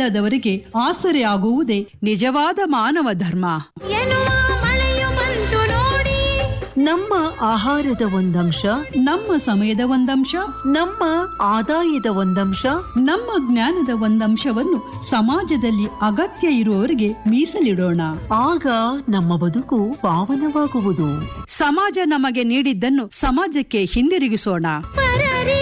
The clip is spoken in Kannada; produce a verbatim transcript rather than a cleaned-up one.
ಇಲ್ಲದವರಿಗೆ ಆಸರೆ ಆಗುವುದೇ ನಿಜವಾದ ಮಾನವ ಧರ್ಮ. ನಮ್ಮ ಆಹಾರದ ಒಂದಂಶ, ನಮ್ಮ ಸಮಯದ ಒಂದಂಶ, ನಮ್ಮ ಆದಾಯದ ಒಂದಂಶ, ನಮ್ಮ ಜ್ಞಾನದ ಒಂದಂಶವನ್ನು ಸಮಾಜದಲ್ಲಿ ಅಗತ್ಯ ಇರುವವರಿಗೆ ಮೀಸಲಿಡೋಣ. ಆಗ ನಮ್ಮ ಬದುಕು ಪಾವನವಾಗುವುದು. ಸಮಾಜ ನಮಗೆ ನೀಡಿದ್ದನ್ನು ಸಮಾಜಕ್ಕೆ ಹಿಂದಿರುಗಿಸೋಣ.